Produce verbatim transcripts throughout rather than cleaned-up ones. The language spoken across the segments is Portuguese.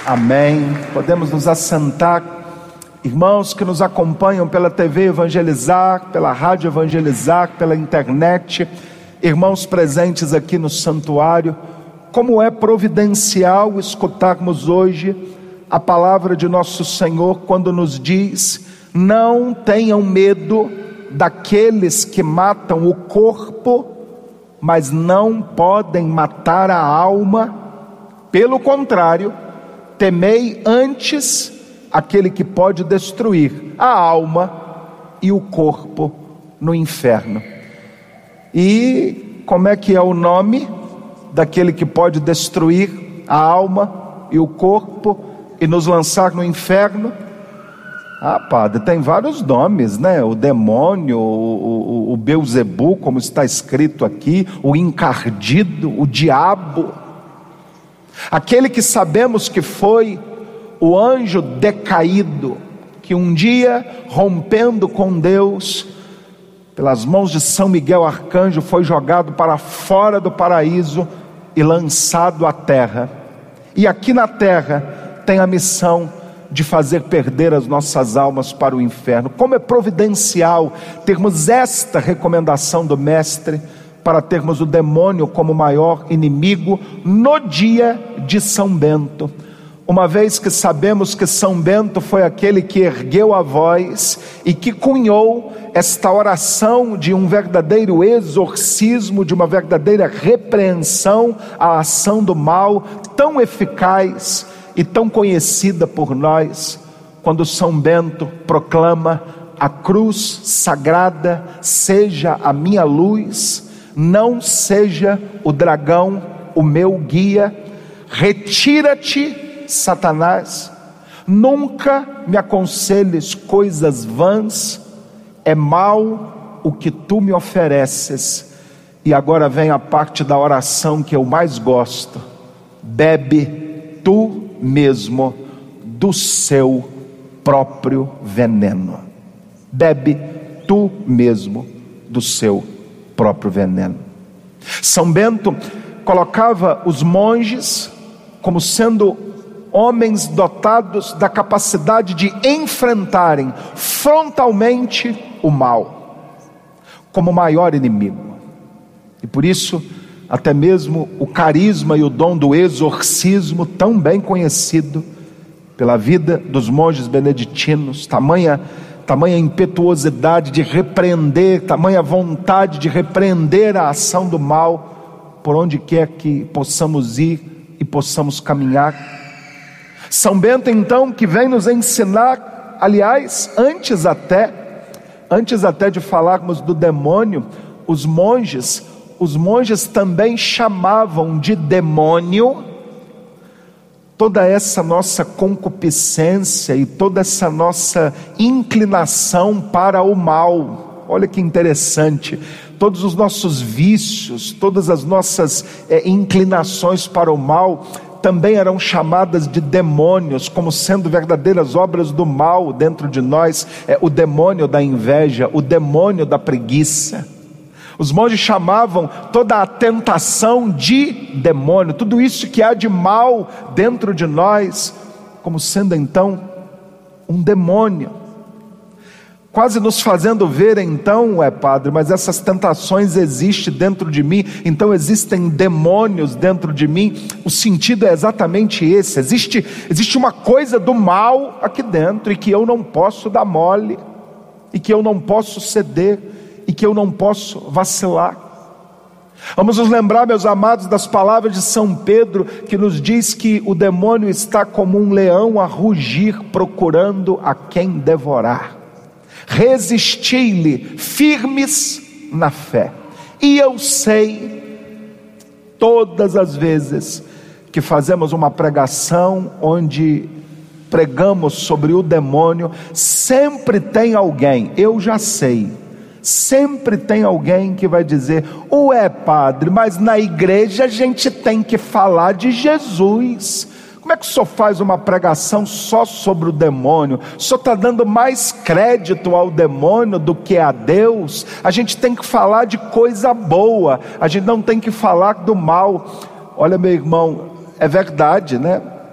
Amém. Podemos nos assentar. Irmãos que nos acompanham pela T V Evangelizar, pela Rádio Evangelizar, pela internet, irmãos presentes aqui no santuário, como é providencial escutarmos hoje a palavra de nosso Senhor quando nos diz: não tenham medo daqueles que matam o corpo, mas não podem matar a alma. Pelo contrário, temei antes aquele que pode destruir a alma e o corpo no inferno. E como é que é o nome daquele que pode destruir a alma e o corpo e nos lançar no inferno? Ah, padre, tem vários nomes, né? O demônio, o, o, o Beuzebu, como está escrito aqui, o encardido, o diabo, aquele que sabemos que foi o anjo decaído, que um dia, rompendo com Deus, pelas mãos de São Miguel Arcanjo, foi jogado para fora do paraíso e lançado à terra. E aqui na terra tem a missão de fazer perder as nossas almas para o inferno. Como é providencial termos esta recomendação do Mestre, para termos o demônio como maior inimigo no dia de São Bento. Uma vez que sabemos que São Bento foi aquele que ergueu a voz e que cunhou esta oração de um verdadeiro exorcismo, de uma verdadeira repreensão à ação do mal, tão eficaz e tão conhecida por nós, quando São Bento proclama: a cruz sagrada seja a minha luz, não seja o dragão o meu guia. Retira-te, Satanás, nunca me aconselhes coisas vãs, é mal o que tu me ofereces. E agora vem a parte da oração que eu mais gosto: bebe tu mesmo do seu próprio veneno. Bebe tu mesmo do seu próprio veneno. São Bento colocava os monges como sendo homens dotados da capacidade de enfrentarem frontalmente o mal, como maior inimigo. E por isso, até mesmo o carisma e o dom do exorcismo, tão bem conhecido pela vida dos monges beneditinos, tamanha, tamanha impetuosidade de repreender, tamanha vontade de repreender a ação do mal, por onde quer que possamos ir e possamos caminhar. São Bento então, que vem nos ensinar, aliás, antes até, antes até de falarmos do demônio, os monges, os monges também chamavam de demônio toda essa nossa concupiscência e toda essa nossa inclinação para o mal. Olha que interessante, todos os nossos vícios, todas as nossas é, inclinações para o mal, também eram chamadas de demônios, como sendo verdadeiras obras do mal dentro de nós. É, o demônio da inveja, o demônio da preguiça. Os monges chamavam toda a tentação de demônio, tudo isso que há de mal dentro de nós, como sendo então um demônio. Quase nos fazendo ver então, é padre, mas essas tentações existem dentro de mim, então existem demônios dentro de mim. O sentido é exatamente esse: existe, existe uma coisa do mal aqui dentro, e que eu não posso dar mole, e que eu não posso ceder, e que eu não posso vacilar. Vamos nos lembrar, meus amados, das palavras de São Pedro, que nos diz que o demônio está como um leão a rugir, procurando a quem devorar. Resisti-lhe firmes na fé. E eu sei, todas as vezes que fazemos uma pregação onde pregamos sobre o demônio, sempre tem alguém, eu já sei, sempre tem alguém que vai dizer: ué, padre, mas na igreja a gente tem que falar de Jesus. Como é que o senhor faz uma pregação só sobre o demônio? O senhor está dando mais crédito ao demônio do que a Deus? A gente tem que falar de coisa boa, a gente não tem que falar do mal. Olha, meu irmão, é verdade, né?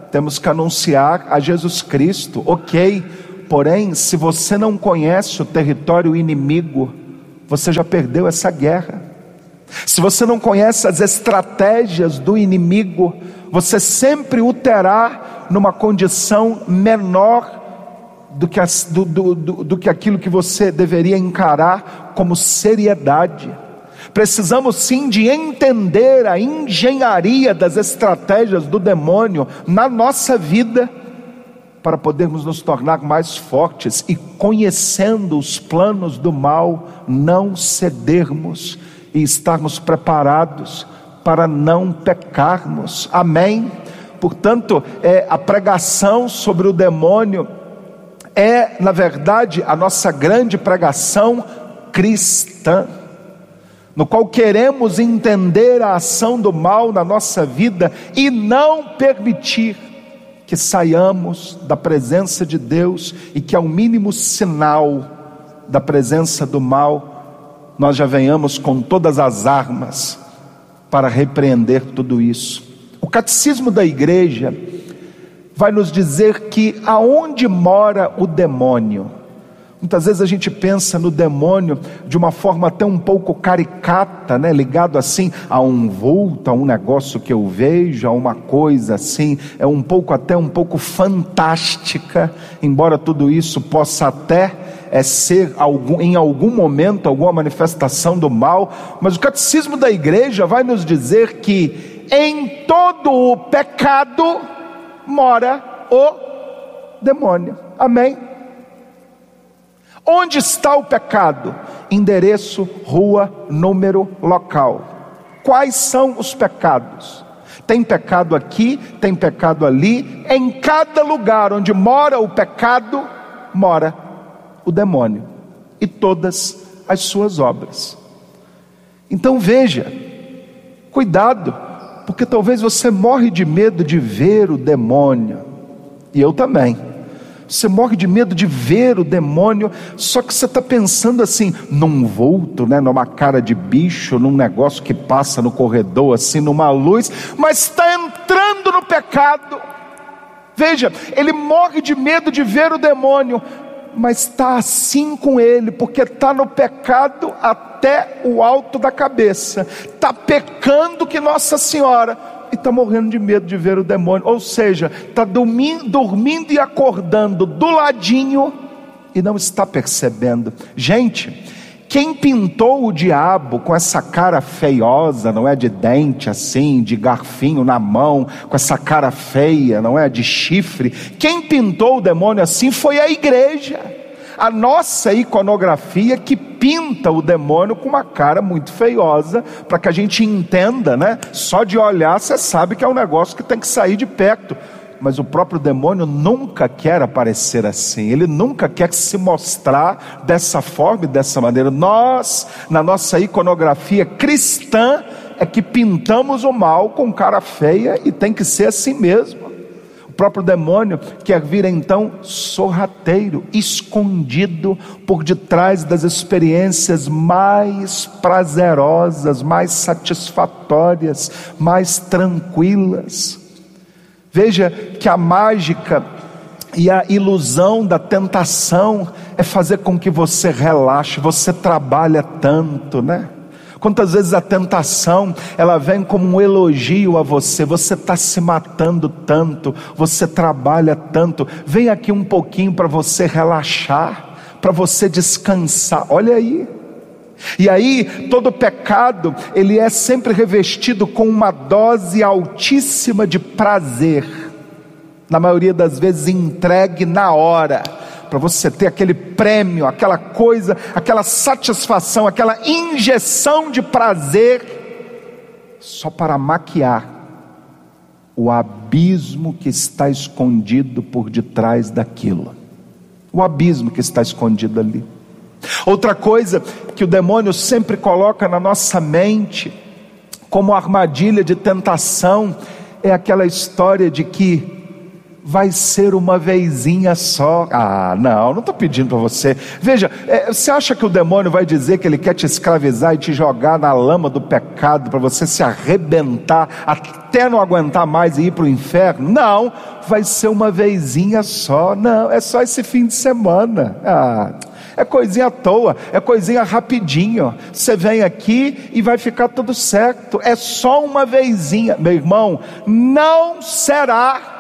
temos que anunciar a Jesus Cristo, ok, porém, se você não conhece o território inimigo, você já perdeu essa guerra. Se você não conhece as estratégias do inimigo, você sempre o terá numa condição menor do que, as, do, do, do, do que aquilo que você deveria encarar como seriedade. Precisamos sim de entender a engenharia das estratégias do demônio na nossa vida, para podermos nos tornar mais fortes e, conhecendo os planos do mal, não cedermos e estarmos preparados para não pecarmos. Amém? Portanto, é, a pregação sobre o demônio é, na verdade, a nossa grande pregação cristã, no qual queremos entender a ação do mal na nossa vida e não permitir que saiamos da presença de Deus e que ao mínimo sinal da presença do mal, nós já venhamos com todas as armas para repreender tudo isso. O catecismo da igreja vai nos dizer que aonde mora o demônio? Muitas vezes a gente pensa no demônio de uma forma até um pouco caricata, né? Ligado assim a um vulto, a um negócio que eu vejo, a uma coisa assim, é um pouco até um pouco fantástica, embora tudo isso possa até é, ser algum, em algum momento alguma manifestação do mal, mas o catecismo da igreja vai nos dizer que em todo o pecado mora o demônio. Amém? Onde está o pecado? Endereço, rua, número, local. Quais são os pecados? Tem pecado aqui, tem pecado ali. Em cada lugar onde mora o pecado, mora o demônio e todas as suas obras. Então veja, cuidado, porque talvez você morre de medo de ver o demônio, e eu também. Você morre de medo de ver o demônio, só que você está pensando assim, num vulto, né, numa cara de bicho, num negócio que passa no corredor, assim, numa luz, mas está entrando no pecado. Veja, ele morre de medo de ver o demônio, mas está assim com ele, porque está no pecado até o alto da cabeça, está pecando que Nossa Senhora, e está morrendo de medo de ver o demônio. Ou seja, está dormindo, dormindo e acordando do ladinho e não está percebendo. Gente, quem pintou o diabo com essa cara feiosa, não é, de dente assim, de garfinho na mão, com essa cara feia, não é, de chifre, quem pintou o demônio assim foi a igreja. A nossa iconografia que pinta o demônio com uma cara muito feiosa, para que a gente entenda, né? Só de olhar você sabe que é um negócio que tem que sair de perto. Mas o próprio demônio nunca quer aparecer assim, ele nunca quer se mostrar dessa forma e dessa maneira. Nós, na nossa iconografia cristã, é que pintamos o mal com cara feia, e tem que ser assim mesmo. O próprio demônio quer vir então sorrateiro, escondido por detrás das experiências mais prazerosas, mais satisfatórias, mais tranquilas. Veja que a mágica e a ilusão da tentação é fazer com que você relaxe. Você trabalha tanto, né? Quantas vezes a tentação, ela vem como um elogio a você. Você está se matando tanto, você trabalha tanto. Vem aqui um pouquinho para você relaxar, para você descansar. Olha aí. E aí, todo pecado, ele é sempre revestido com uma dose altíssima de prazer. Na maioria das vezes entregue na hora, para você ter aquele prêmio, aquela coisa, aquela satisfação, aquela injeção de prazer, só para maquiar o abismo que está escondido por detrás daquilo. O abismo que está escondido ali. Outra coisa que o demônio sempre coloca na nossa mente como armadilha de tentação é aquela história de que vai ser uma vezinha só. Ah, não, não estou pedindo para você. Veja, é, você acha que o demônio vai dizer que ele quer te escravizar e te jogar na lama do pecado para você se arrebentar até não aguentar mais e ir para o inferno? Não, vai ser uma vezinha só. Não, é só esse fim de semana. Ah, é coisinha à toa, é coisinha rapidinho. Você vem aqui e vai ficar tudo certo. É só uma vezinha. Meu irmão, não será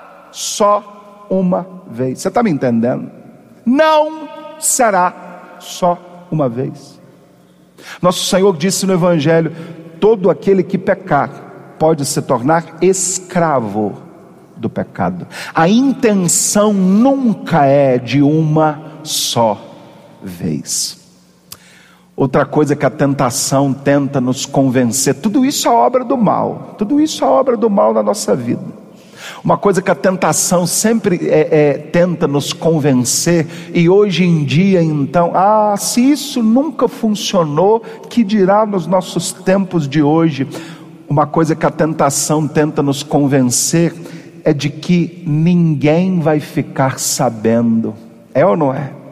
só uma vez. Você está me entendendo? Não será só uma vez. Nosso Senhor disse no Evangelho: todo aquele que pecar pode se tornar escravo do pecado. A intenção nunca é de uma só vez. Outra coisa que a tentação tenta nos convencer, tudo isso é obra do mal, tudo isso é obra do mal na nossa vida. Uma coisa que a tentação sempre é, é, tenta nos convencer, e hoje em dia então, ah, se isso nunca funcionou, que dirá nos nossos tempos de hoje? Uma coisa que a tentação tenta nos convencer é de que ninguém vai ficar sabendo. É ou não é?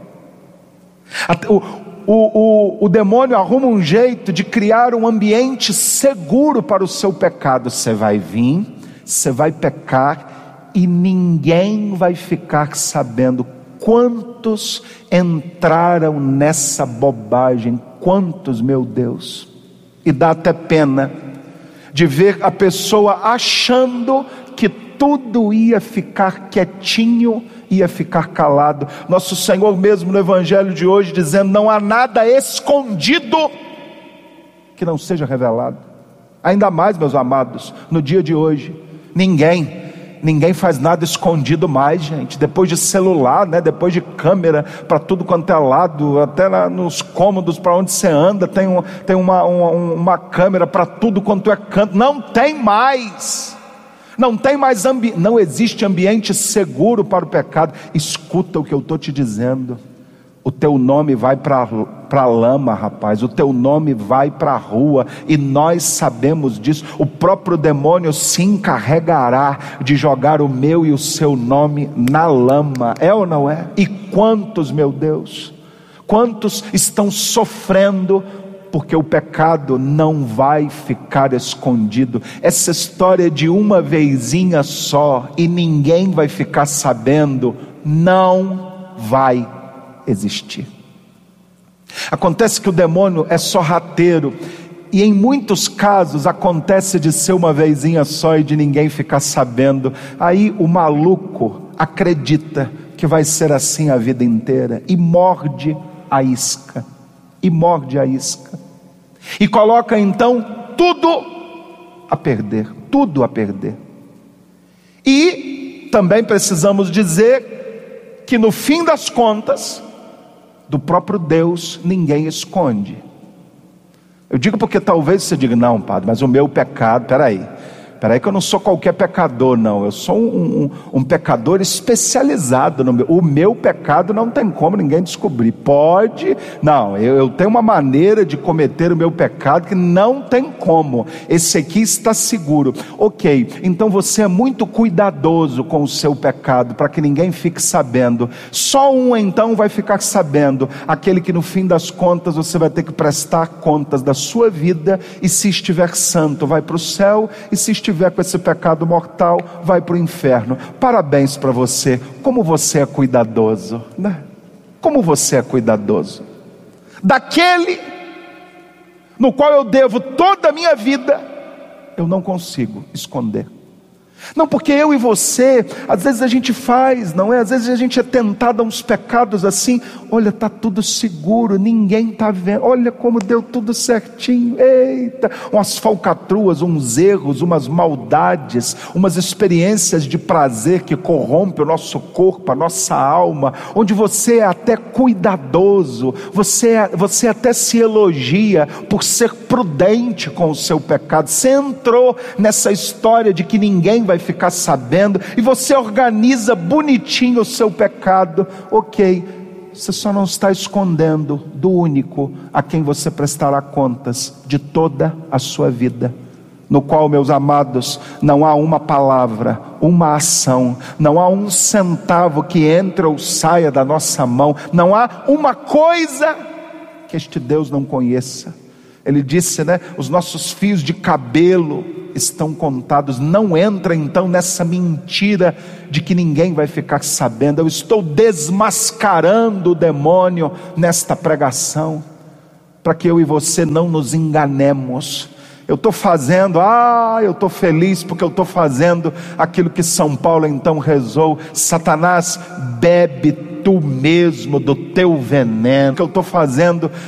O, o, o, o demônio arruma um jeito de criar um ambiente seguro para o seu pecado. Você vai vir, você vai pecar e ninguém vai ficar sabendo. Quantos entraram nessa bobagem? Quantos, meu Deus? E dá até pena de ver a pessoa achando que tudo ia ficar quietinho, ia ficar calado. Nosso Senhor mesmo no Evangelho de hoje dizendo: não há nada escondido que não seja revelado. Ainda mais, meus amados, no dia de hoje, ninguém Ninguém faz nada escondido mais, gente. Depois de celular, né? Depois de câmera para tudo quanto é lado, até na, nos cômodos para onde você anda, tem, um, tem uma, uma, uma câmera para tudo quanto é canto. Não tem mais. Não tem mais ambi... Não existe ambiente seguro para o pecado. Escuta o que eu estou te dizendo. O teu nome vai para a lama, rapaz. O teu nome vai para a rua. E nós sabemos disso. O próprio demônio se encarregará de jogar o meu e o seu nome na lama. É ou não é? E quantos, meu Deus, quantos estão sofrendo porque o pecado não vai ficar escondido. Essa história de uma vezinha só e ninguém vai ficar sabendo, não vai existir. Acontece que o demônio é sorrateiro, e em muitos casos acontece de ser uma vezinha só e de ninguém ficar sabendo. Aí o maluco acredita que vai ser assim a vida inteira e morde a isca, e morde a isca, e coloca então tudo a perder, tudo a perder. E também precisamos dizer que no fim das contas, do próprio Deus ninguém esconde. Eu digo porque talvez você diga: não, padre, mas o meu pecado, peraí, peraí que eu não sou qualquer pecador, não, eu sou um, um, um pecador especializado no meu, o meu pecado não tem como ninguém descobrir. Pode, não, eu, eu tenho uma maneira de cometer o meu pecado que não tem como, esse aqui está seguro. Ok, então você é muito cuidadoso com o seu pecado, para que ninguém fique sabendo. Só um então vai ficar sabendo, aquele que no fim das contas você vai ter que prestar contas da sua vida, e se estiver santo vai para o céu, e se estiver tiver com esse pecado mortal, vai para o inferno. Parabéns para você, como você é cuidadoso, né? Como você é cuidadoso daquele no qual eu devo toda a minha vida. Eu não consigo esconder. Não, porque eu e você, às vezes a gente faz, não é? Às vezes a gente é tentado a uns pecados assim. Olha, está tudo seguro, ninguém está vendo. Olha como deu tudo certinho. Eita, umas falcatruas, uns erros, umas maldades, umas experiências de prazer que corrompem o nosso corpo, a nossa alma, onde você é até cuidadoso, você, é, você até se elogia por ser prudente com o seu pecado. Você entrou nessa história de que ninguém vai ficar sabendo, e você organiza bonitinho o seu pecado. Ok, você só não está escondendo do único a quem você prestará contas de toda a sua vida, no qual, meus amados, não há uma palavra, uma ação, não há um centavo que entre ou saia da nossa mão, não há uma coisa que este Deus não conheça. Ele disse, né, os nossos fios de cabelo estão contados. Não entra então nessa mentira de que ninguém vai ficar sabendo. Eu estou desmascarando o demônio nesta pregação, para que eu e você não nos enganemos. Eu estou fazendo, ah, eu estou feliz porque eu estou fazendo aquilo que São Paulo então rezou: Satanás, bebe tu mesmo do teu veneno. Que eu estou fazendo